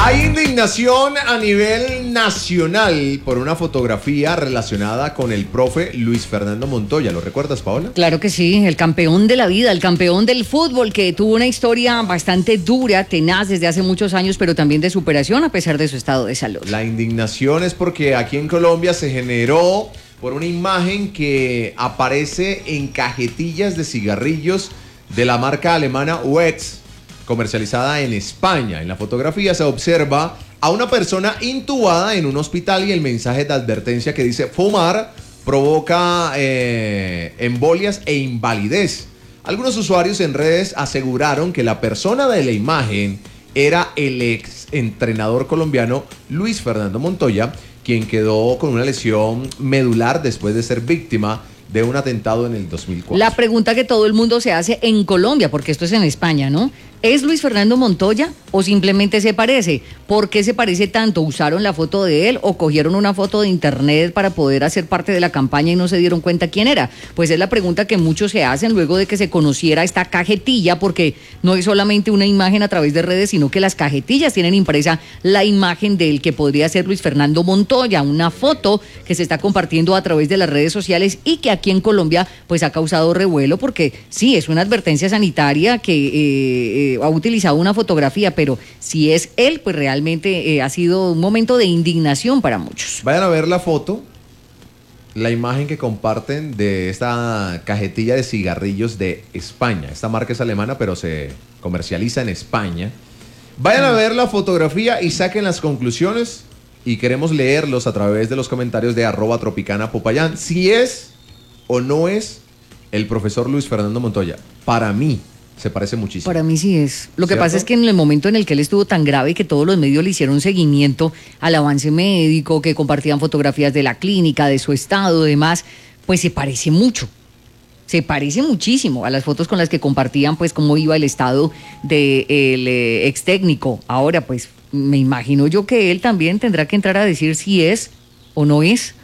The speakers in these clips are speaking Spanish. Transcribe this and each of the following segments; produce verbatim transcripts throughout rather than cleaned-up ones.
Hay indignación a nivel nacional por una fotografía relacionada con el profe Luis Fernando Montoya. ¿Lo recuerdas, Paola? Claro que sí, el campeón de la vida, el campeón del fútbol, que tuvo una historia bastante dura, tenaz desde hace muchos años, pero también de superación a pesar de su estado de salud. La indignación es porque aquí en Colombia se generó por una imagen que aparece en cajetillas de cigarrillos de la marca alemana Wetz, comercializada en España. En la fotografía se observa a una persona intubada en un hospital y el mensaje de advertencia que dice: fumar provoca eh, embolias e invalidez. Algunos usuarios en redes aseguraron que la persona de la imagen era el ex entrenador colombiano Luis Fernando Montoya, quien quedó con una lesión medular después de ser víctima de un atentado en el dos mil cuatro. La pregunta que todo el mundo se hace en Colombia, porque esto es en España, ¿no? ¿Es Luis Fernando Montoya o simplemente se parece? ¿Por qué se parece tanto? ¿Usaron la foto de él o cogieron una foto de internet para poder hacer parte de la campaña y no se dieron cuenta quién era? Pues es la pregunta que muchos se hacen luego de que se conociera esta cajetilla, porque no es solamente una imagen a través de redes, sino que las cajetillas tienen impresa la imagen del que podría ser Luis Fernando Montoya, una foto que se está compartiendo a través de las redes sociales y que aquí en Colombia pues ha causado revuelo, porque sí, es una advertencia sanitaria que eh, eh, ha utilizado una fotografía, pero si es él, pues realmente eh, ha sido un momento de indignación para muchos. Vayan a ver la foto, la imagen que comparten de esta cajetilla de cigarrillos de España. Esta marca es alemana, pero se comercializa en España. Vayan a ver la fotografía y saquen las conclusiones, y queremos leerlos a través de los comentarios de arroba tropicana popayán. Si es o no es el profesor Luis Fernando Montoya. Para mí se parece muchísimo. Para mí sí es. Lo que ¿Cierto? pasa es que en el momento en el que él estuvo tan grave y que todos los medios le hicieron seguimiento al avance médico, que compartían fotografías de la clínica, de su estado y demás, pues se parece mucho. Se parece muchísimo a las fotos con las que compartían, pues, cómo iba el estado del eh, ex técnico. Ahora, pues, me imagino yo que él también tendrá que entrar a decir si es o no es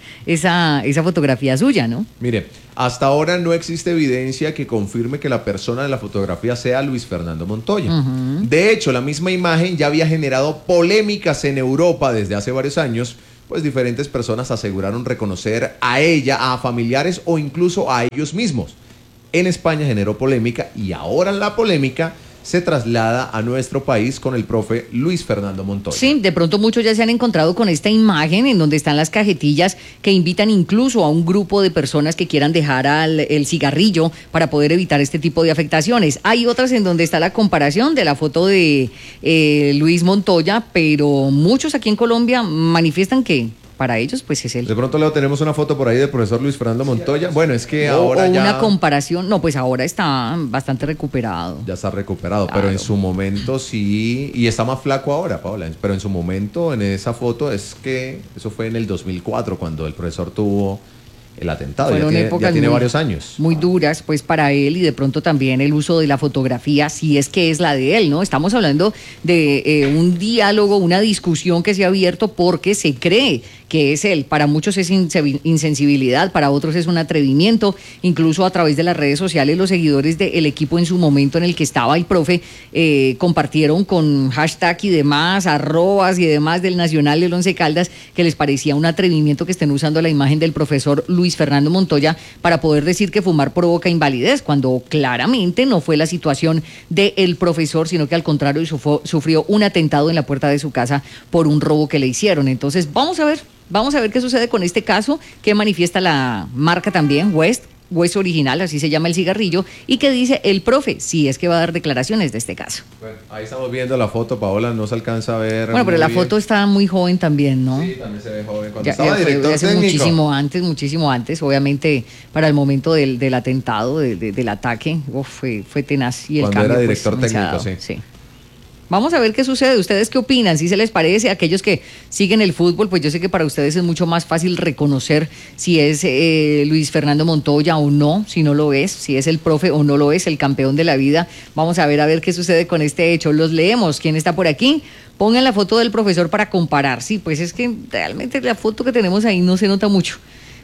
esa, esa fotografía suya, ¿no? Mire, hasta ahora no existe evidencia que confirme que la persona de la fotografía sea Luis Fernando Montoya. Uh-huh. De hecho, la misma imagen ya había generado polémicas en Europa desde hace varios años, pues diferentes personas aseguraron reconocer a ella, a familiares o incluso a ellos mismos. En España generó polémica y ahora la polémica se traslada a nuestro país con el profe Luis Fernando Montoya. Sí, de pronto muchos ya se han encontrado con esta imagen en donde están las cajetillas que invitan incluso a un grupo de personas que quieran dejar al, el cigarrillo para poder evitar este tipo de afectaciones. Hay otras en donde está la comparación de la foto de eh, Luis Montoya, pero muchos aquí en Colombia manifiestan que para ellos, pues es él. De pronto, Leo, tenemos una foto por ahí del profesor Luis Fernando Montoya. Bueno, es que o, ahora o ya... una comparación, no, pues ahora está bastante recuperado. Ya está recuperado, Claro. Pero en su momento sí, y está más flaco ahora, Paola, pero en su momento, en esa foto, es que eso fue en el dos mil cuatro, cuando el profesor tuvo el atentado. Fueron ya tiene, épocas ya tiene muy, varios años. Muy duras, pues, para él, y de pronto también el uso de la fotografía, si es que es la de él, ¿no? Estamos hablando de eh, un diálogo, una discusión que se ha abierto porque se cree que es él. Para muchos es insensibilidad, para otros es un atrevimiento. Incluso a través de las redes sociales, los seguidores del equipo en su momento en el que estaba el profe eh, compartieron con hashtag y demás, arrobas y demás del Nacional del Once Caldas, que les parecía un atrevimiento que estén usando la imagen del profesor Luis Fernando Montoya para poder decir que fumar provoca invalidez, cuando claramente no fue la situación del profesor, sino que al contrario sufrió, sufrió un atentado en la puerta de su casa por un robo que le hicieron. Entonces vamos a ver, vamos a ver qué sucede con este caso, que manifiesta la marca también, West, West Original, así se llama el cigarrillo, y que dice el profe, si es que va a dar declaraciones de este caso. Bueno, ahí estamos viendo la foto, Paola, no se alcanza a ver. Bueno, pero la bien. foto está muy joven también, ¿no? Sí, también se ve joven. Cuando Ya, estaba ya director hace técnico. muchísimo antes, muchísimo antes, obviamente para el momento del, del atentado, de, de, del ataque, uf, fue, fue tenaz. Y el Cuando cambio, era director pues, técnico, iniciado, sí. sí. Vamos a ver qué sucede. ¿Ustedes qué opinan? ¿Si se les parece? Aquellos que siguen el fútbol, pues yo sé que para ustedes es mucho más fácil reconocer si es eh, Luis Fernando Montoya o no, si no lo es, si es el profe o no lo es, el campeón de la vida. Vamos a ver a ver qué sucede con este hecho. Los leemos. ¿Quién está por aquí? Pongan la foto del profesor para comparar. Sí, pues es que realmente la foto que tenemos ahí no se nota mucho.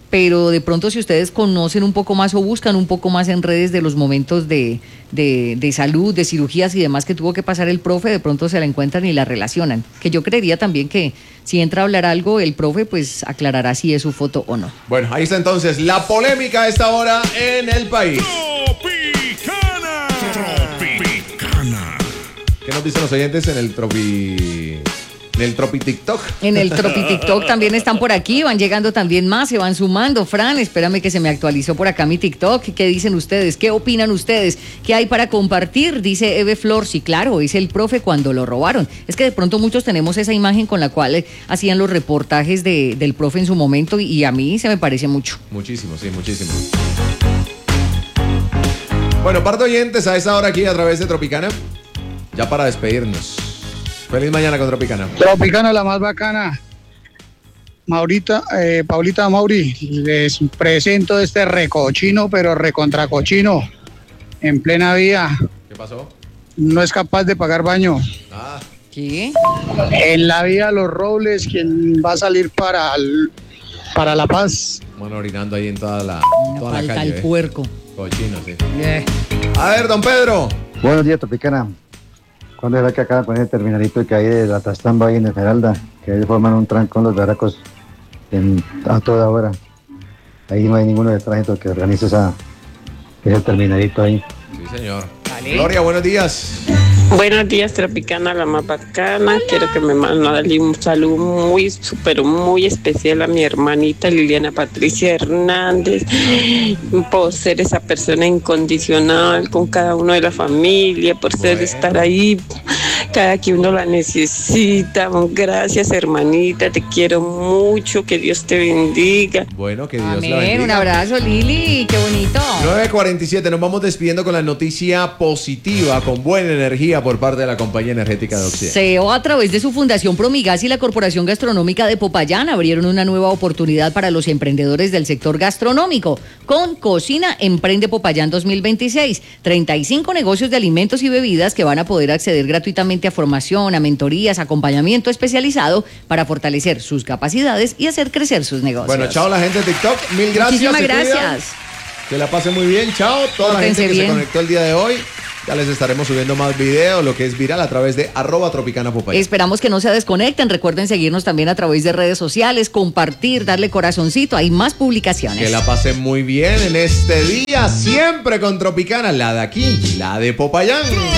pero de pronto si ustedes conocen un poco más o buscan un poco más en redes de los momentos de, de, de salud, de cirugías y demás que tuvo que pasar el profe, de pronto se la encuentran y la relacionan. Que yo creería también que si entra a hablar algo, el profe pues aclarará si es su foto o no. Bueno, ahí está entonces la polémica a esta hora en el país. Tropicana. Tropicana. ¿Qué nos dicen los oyentes en el tropi... en el tropi TikTok? En el tropi TikTok también están por aquí, van llegando también más, se van sumando. Fran, espérame que se me actualizó por acá mi TikTok. ¿Qué dicen ustedes? ¿Qué opinan ustedes? ¿Qué hay para compartir? Dice Eve Flor, sí, claro, es el profe cuando lo robaron. Es que de pronto muchos tenemos esa imagen con la cual eh, hacían los reportajes de, del profe en su momento y, y a mí se me parece mucho. Muchísimo, sí, muchísimo. Bueno, par de oyentes a esa hora aquí a través de Tropicana. Ya para despedirnos. Feliz mañana con Tropicana. Tropicana, la más bacana. Maurita, eh, Paulita Mauri, les presento este recochino, pero recontracochino, en plena vía. ¿Qué pasó? No es capaz de pagar baño. Ah, ¿Qué? En la vía Los Robles, quien va a salir para, el- para La Paz. bueno, orinando ahí en toda la, No toda la falta calle. el ¿eh? puerco. Cochino, sí. Eh. A ver, don Pedro. Buenos días, Tropicana. ¿Cuándo será que acaba de poner el terminalito que hay de la Tastamba ahí en Esmeralda? Que ahí forman un trancón los barracos en, a toda hora. Ahí no hay ninguno de tránsito que organice esa, ese terminalito ahí. Sí, señor. Vale. Gloria, buenos días. Buenos días, Tropicana, la más bacana. Quiero que me manden un saludo muy, súper, muy especial a mi hermanita Liliana Patricia Hernández, por ser esa persona incondicional con cada uno de la familia, por ser Bueno. estar ahí cada que uno la necesita. Gracias, hermanita, te quiero mucho, que Dios te bendiga. Bueno, que Dios la Amén, bendiga. un abrazo Lili, qué bonito. nueve cuarenta y siete, nos vamos despidiendo con la noticia positiva, con buena energía por parte de la Compañía Energética de Occidente. C E O, a través de su Fundación Promigas y la Corporación Gastronómica de Popayán, abrieron una nueva oportunidad para los emprendedores del sector gastronómico con Cocina Emprende Popayán dos mil veintiséis. treinta y cinco negocios de alimentos y bebidas que van a poder acceder gratuitamente a formación, a mentorías, acompañamiento especializado para fortalecer sus capacidades y hacer crecer sus negocios. Bueno, chao la gente de TikTok, mil gracias. Muchísimas se cuidan. gracias. Que la pasen muy bien, chao. Toda la Pórtense gente que bien. se conectó el día de hoy, ya les estaremos subiendo más videos, lo que es viral a través de arroba Tropicana Popayán. Esperamos que no se desconecten. Recuerden seguirnos también a través de redes sociales, compartir, darle corazoncito. Hay más publicaciones. Que la pasen muy bien en este día, siempre con Tropicana, la de aquí, la de Popayán.